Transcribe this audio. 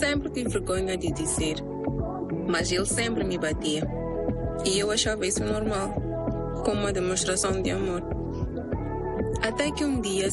sempre tive vergonha de dizer, mas ele sempre me batia. E eu achava isso normal, como uma demonstração de amor. Até que um dia